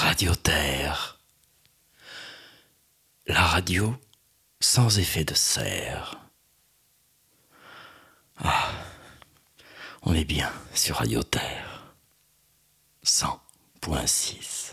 Radioterre. La radio sans effet de serre. Ah, on est bien sur Radioterre. 100.6.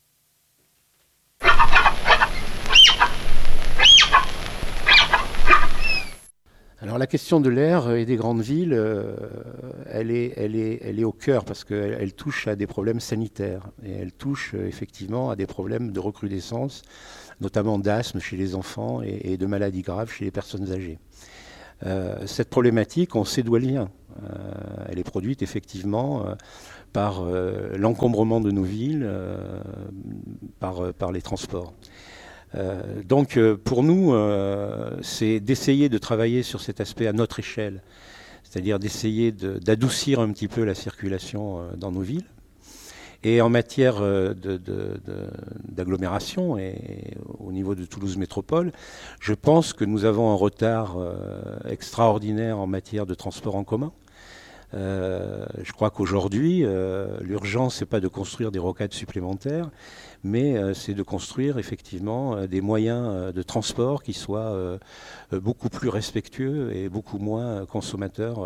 Alors la question de l'air et des grandes villes, elle est au cœur parce qu'elle touche à des problèmes sanitaires et elle touche effectivement à des problèmes de recrudescence, notamment d'asthme chez les enfants et de maladies graves chez les personnes âgées. Cette problématique, on sait d'où elle vient. Elle est produite effectivement par l'encombrement de nos villes, par les transports. Donc pour nous, c'est d'essayer de travailler sur cet aspect à notre échelle, c'est-à-dire d'essayer d'adoucir un petit peu la circulation dans nos villes. Et en matière d'agglomération et au niveau de Toulouse Métropole, je pense que nous avons un retard extraordinaire en matière de transport en commun. Je crois qu'aujourd'hui, l'urgence, c'est pas de construire des rocades supplémentaires, mais c'est de construire effectivement des moyens de transport qui soient beaucoup plus respectueux et beaucoup moins consommateurs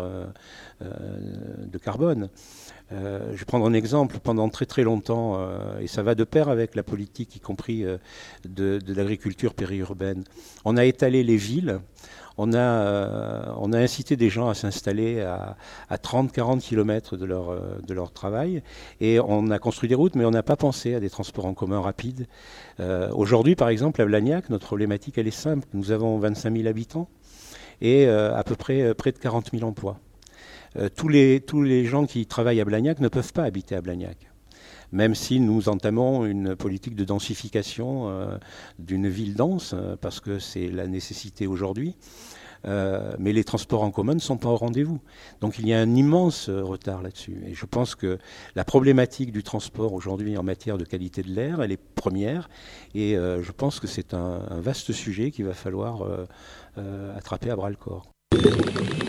de carbone. Je vais prendre un exemple. Pendant très très longtemps, et ça va de pair avec la politique, y compris de l'agriculture périurbaine, on a étalé les villes. On a incité des gens à s'installer à 30-40 km de leur travail et on a construit des routes, mais on n'a pas pensé à des transports en commun rapides. Aujourd'hui, par exemple, à Blagnac, notre problématique, elle est simple. Nous avons 25 000 habitants et à peu près près de 40 000 emplois. Tous les gens qui travaillent à Blagnac ne peuvent pas habiter à Blagnac. Même si nous entamons une politique de densification d'une ville dense, parce que c'est la nécessité aujourd'hui, mais les transports en commun ne sont pas au rendez-vous. Donc il y a un immense retard là-dessus. Et je pense que la problématique du transport aujourd'hui en matière de qualité de l'air, elle est première, et je pense que c'est un vaste sujet qu'il va falloir attraper à bras-le-corps.